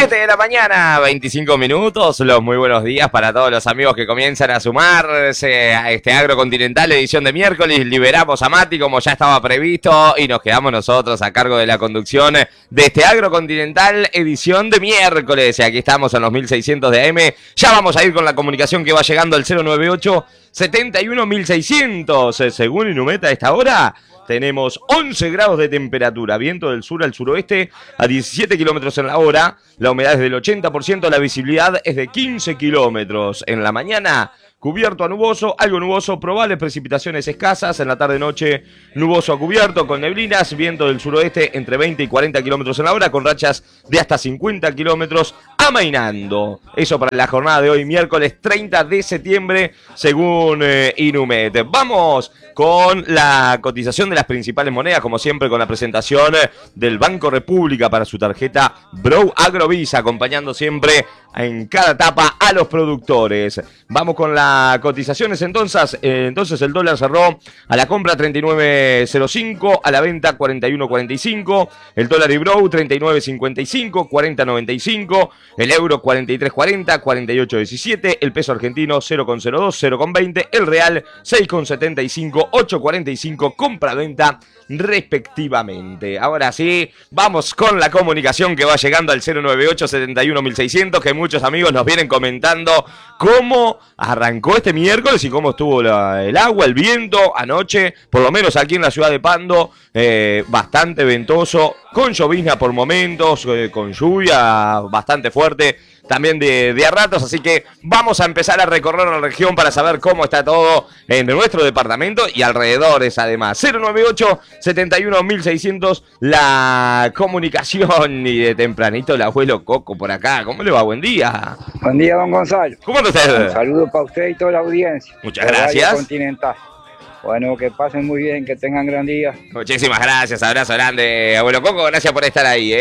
7 de la mañana, 25 minutos. Los muy buenos días para todos los amigos que comienzan a sumarse a este Agrocontinental edición de miércoles. Liberamos a Mati como ya estaba previsto y nos quedamos nosotros a cargo de la conducción de este Agrocontinental edición de miércoles. Y aquí estamos en los 1600 de AM. Ya vamos a ir con la comunicación que va llegando al 098 71 1600. Según Inumeta a esta hora, tenemos 11 grados de temperatura, viento del sur al suroeste a 17 kilómetros en la hora, la humedad es del 80%, la visibilidad es de 15 kilómetros. En la mañana, cubierto a nuboso, algo nuboso, probables precipitaciones escasas. En la tarde-noche, nuboso a cubierto, con neblinas, viento del suroeste entre 20 y 40 kilómetros en la hora, con rachas de hasta 50 kilómetros, amainando. Eso para la jornada de hoy, miércoles 30 de septiembre, según Inumet. Vamos con la cotización de las principales monedas, como siempre con la presentación del Banco República para su tarjeta Bro Agrovisa, acompañando siempre en cada etapa a los productores. Vamos con las cotizaciones entonces. Entonces el dólar cerró a la compra 39.05, a la venta 41.45, el dólar y Bro 39.55, 40.95, el euro 43.40, 48.17, el peso argentino 0.02, 0.20, el real 6.75, 8.45, compra-venta respectivamente. Ahora sí, vamos con la comunicación que va llegando al 098 71 1600, que muchos amigos nos vienen comentando cómo arrancó este miércoles y cómo estuvo el agua, el viento anoche, por lo menos aquí en la ciudad de Pando, bastante ventoso, con llovizna por momentos, con lluvia bastante fuerte también de a ratos, así que vamos a empezar a recorrer la región para saber cómo está todo en nuestro departamento y alrededores además. 098 71 1600, la comunicación, y de tempranito el abuelo Coco por acá. ¿Cómo le va? Buen día. Buen día, don Gonzalo. ¿Cómo anda usted? Un saludo para usted y toda la audiencia. Muchas gracias. Continental. Bueno, que pasen muy bien, que tengan gran día. Muchísimas gracias, abrazo grande, abuelo Coco, gracias por estar ahí,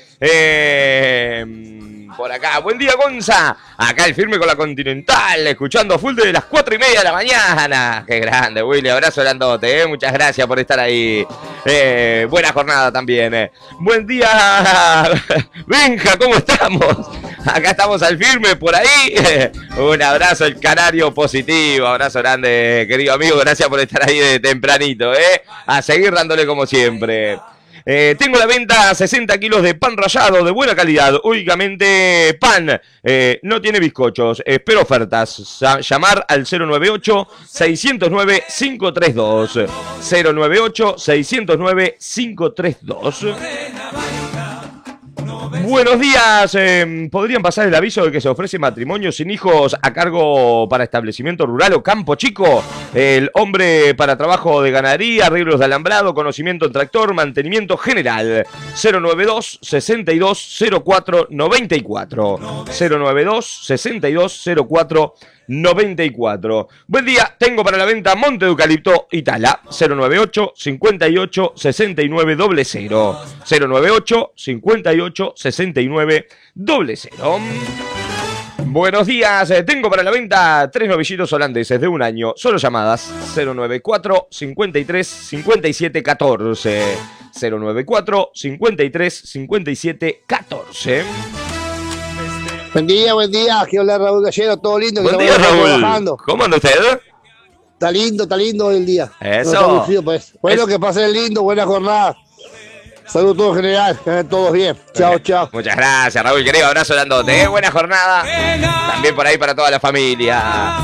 por acá, buen día Gonza, acá el firme con la Continental, escuchando full desde las 4:30 de la mañana. Qué grande, Willy, abrazo grandote, muchas gracias por estar ahí. Buena jornada también. Buen día, Benja, ¿cómo estamos? Acá estamos al firme por ahí. Un abrazo, el canario positivo, abrazo grande, querido amigo, gracias por estar ahí de tempranito, a seguir dándole como siempre. Tengo a la venta 60 kilos de pan rallado de buena calidad, únicamente pan, no tiene bizcochos, espero ofertas. Llamar al 098-609-532, 098-609-532. Buenos días, ¿podrían pasar el aviso de que se ofrece matrimonio sin hijos a cargo para establecimiento rural o campo chico? El hombre para trabajo de ganadería, arreglos de alambrado, conocimiento en tractor, mantenimiento general. 092 62 04 94, 092 62 04 94. Buen día, tengo para la venta Monte de Eucalipto Itala, 098 58 69 00, 098 58 69 00. Buenos días, tengo para la venta 3 novillitos holandeses de un año, solo llamadas 094 53 57 14, 094 53 57 14. Buen día, aquí habla Raúl Gallero, todo lindo. Buen día, Raúl. ¿Cómo anda usted? Está lindo el día. Eso. No aburrido, pues. Bueno, que pasen lindo, buena jornada. Saludos todo en general, que estén todos bien. Chao, chao. Muchas gracias, Raúl, querido, abrazo grandote, buena jornada. También por ahí para toda la familia.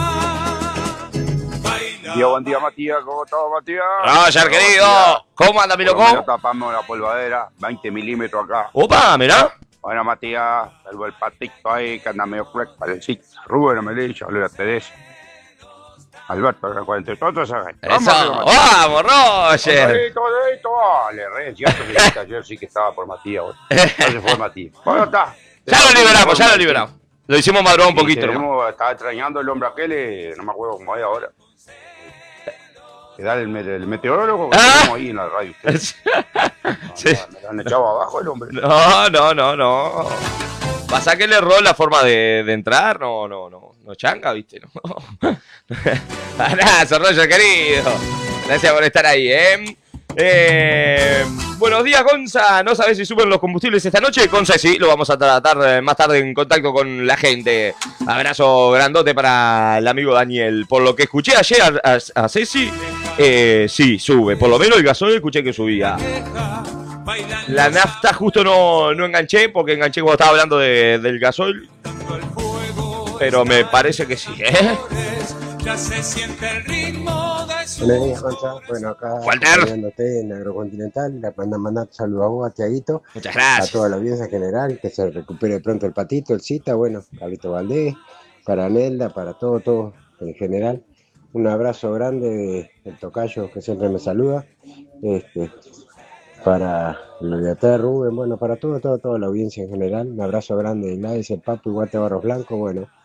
Buen día, Matías, ¿cómo estás, Matías? Roger, querido, ¿cómo anda, mi loco? Tapamos la polvadera, 20 milímetros acá. Opa, mirá. Bueno, Matías, el patito ahí que anda medio crack, parecito. Rubén, Amelilla, Olera Teresa. Alberto, el 43, esa gente. ¡Vamos, Roger! Dale, re, cierto, yo sí que estaba por Matías. No fue Matías. Bueno, está. Ya lo liberamos. Lo hicimos madrugar un poquito. Estaba extrañando el hombre aquel, no me acuerdo cómo es ahora. Que da el meteorólogo que tenemos ahí en la radio. Sí. Me lo han echado abajo el hombre. No. Pasa que le erró la forma de entrar, no changa, ¿viste? No. Abrazo, Roger, querido. Gracias por estar ahí, Buenos días, Gonza. ¿No sabes si suben los combustibles esta noche? Gonza, sí, lo vamos a tratar más tarde en contacto con la gente. Abrazo grandote para el amigo Daniel. Por lo que escuché ayer a Ceci, sí, sube. Por lo menos el gasoil escuché que subía. La nafta justo no enganché, porque enganché cuando estaba hablando del gasoil. Pero me parece que sí, ¿eh? Buenos días, Gonza. Bueno, acá Walter, viéndote en Agrocontinental, le mandar saludos a vos, a Tiaguito, muchas a gracias. toda la audiencia en general, que se recupere pronto el Patito, el Cita, bueno, Carlito Valdés, para Nelda, para todo en general. Un abrazo grande del tocayo que siempre me saluda, para Loreaté, Rubén, bueno, para toda la audiencia en general. Un abrazo grande de Gladys, el Papo y Guate Barros Blanco, bueno,